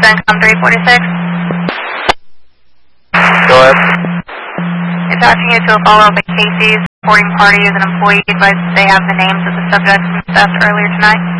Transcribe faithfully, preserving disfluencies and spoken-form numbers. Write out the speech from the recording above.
Income three forty-six. Go ahead. Attaching you to a follow-up at Casey's. Reporting party is an employee, but they have the names of the subjects discussed earlier tonight.